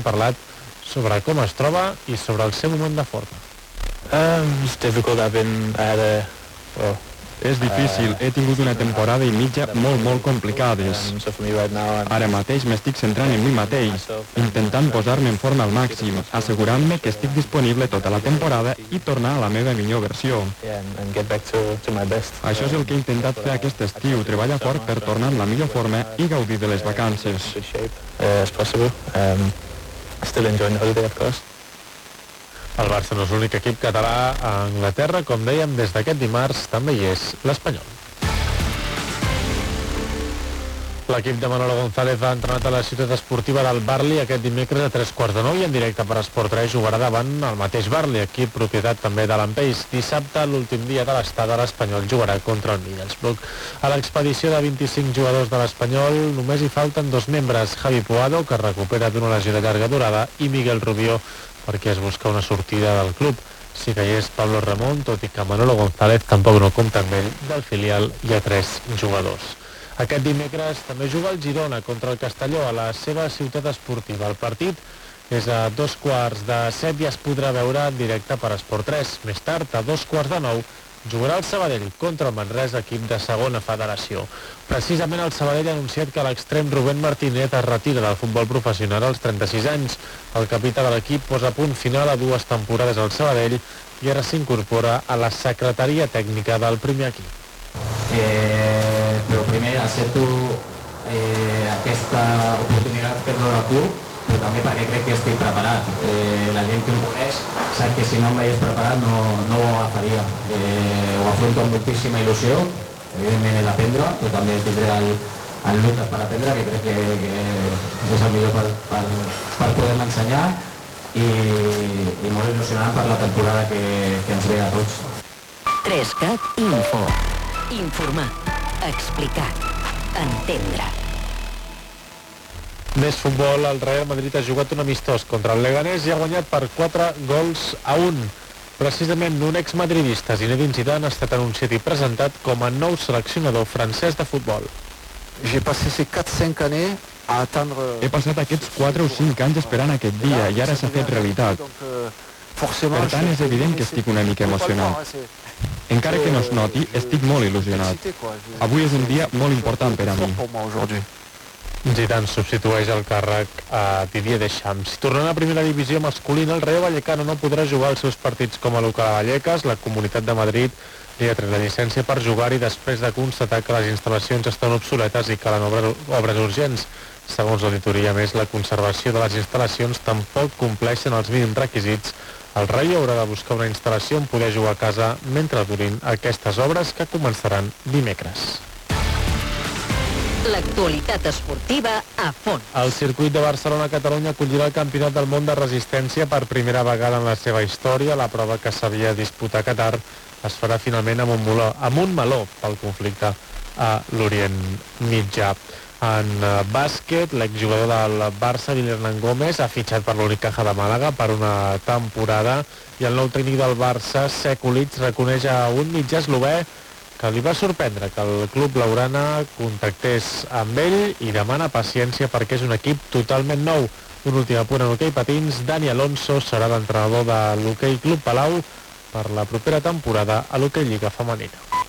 parlat sobre com es troba i sobre el seu moment de forma. És difícil, he tingut una temporada i mitja molt complicades. Ara mateix m'estic centrant en mi mateix, intentant posar-me en forma al màxim, assegurant-me que estic disponible tota la temporada i tornar a la meva millor versió. Això és el que he intentat fer aquest estiu, treballar fort per tornar en la millor forma i gaudir de les vacances. El Barça no és l'únic equip català a Anglaterra, com dèiem, des d'aquest dimarts també hi és l'Espanyol. L'equip de Manolo González ha entrenat a la ciutat esportiva del Burnley aquest dimecres a 3:15 i en directe per Esport 3 jugarà davant el mateix Burnley, equip propietat també de l'Ampeix. Dissabte, l'últim dia de l'estada, l'Espanyol jugarà contra el Middlesbrough. A l'expedició de 25 jugadors de l'Espanyol només hi falten 2 membres, Javi Puado, que recupera d'una lesió de llarga durada, i Miguel Rubió, perquè es busca una sortida del club. Si que hi és Pablo Ramón, tot i que Manolo González tampoc no compta amb ell. Del filial hi ha 3 jugadors. Aquest dimecres també juga el Girona contra el Castelló a la seva ciutat esportiva. El partit és a 7:15 i es podrà veure en directe per Esport 3. Més tard, a 8:45, jugarà el Sabadell contra el Manresa, equip de segona federació. Precisament el Sabadell ha anunciat que l'extrem Rubén Martínez es retira del futbol professional als 36 anys. El capità de l'equip posa punt final a 2 temporades al Sabadell i ara s'incorpora a la secretaria tècnica del primer equip. Però primer accepto aquesta oportunitat per no al club, però també perquè crec que estic preparat. La gent que em coneix sap que si no em veiés preparat no ho agafaria. Ho afronto amb moltíssima il·lusió, evidentment he d'aprendre, però també tindré el lluites per aprendre, que crec que és el millor per poder-me ensenyar i molt il·lusionant per la temporada que ens ve a tots. 3CAT Info. Informar, explicar, entendre. Més futbol, el Real Madrid ha jugat un amistós contra el Leganés i ha guanyat per 4-1. Precisament un exmadridista, Zinedine Zidane, ha estat anunciat i presentat com a nou seleccionador francès de futbol. He passat aquests 4 o 5 anys esperant aquest dia i ara s'ha fet realitat. Per tant, és evident que estic una mica emocionat. Encara que no es noti, estic molt il·lusionat. Avui és un dia molt important per a mi. Zidane substitueix el càrrec a Didier Deschamps. Tornant a primera divisió masculina, el Rayo Vallecano no podrà jugar els seus partits com a local a Vallecas. La Comunitat de Madrid li ha tret la llicència per jugar-hi després de constatar que les instal·lacions estan obsoletes i calen obres urgents. Segons l'auditoria, més, la conservació de les instal·lacions tampoc compleixen els mínims requisits. El Rayo haurà de buscar una instal·lació on poder jugar a casa mentre durin aquestes obres, que començaran dimecres. L'actualitat esportiva a fons. El circuit de Barcelona-Catalunya acollirà el Campionat del Món de Resistència per primera vegada en la seva història. La prova, que s'havia de disputar a Qatar, es farà finalment a Montmeló pel conflicte a l'Orient Mitjà. En bàsquet, l'exjugador del Barça, Hernán Gómez, ha fitxat per l'Unicaja de Màlaga per una temporada i el nou tècnic del Barça, Sekulic, reconeix a un mitjà eslové que li va sorprendre que el club blaugrana contactés amb ell i demana paciència perquè és un equip totalment nou. Un últim apunt en hoquei patins, Dani Alonso serà l'entrenador de l'Hoquei Club Palau per la propera temporada a l'Hoquei Lliga Femenina.